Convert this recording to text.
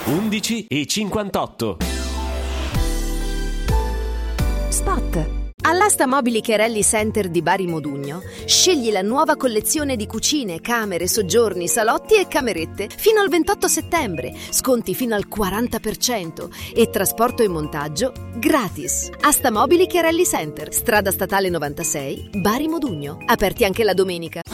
11:58. Spot. All'asta mobili Cherelli Center di Bari Modugno scegli la nuova collezione di cucine, camere, soggiorni, salotti e camerette fino al 28 settembre, sconti fino al 40% e trasporto e montaggio gratis. Asta mobili Cherelli Center, strada statale 96, Bari Modugno, aperti anche la domenica.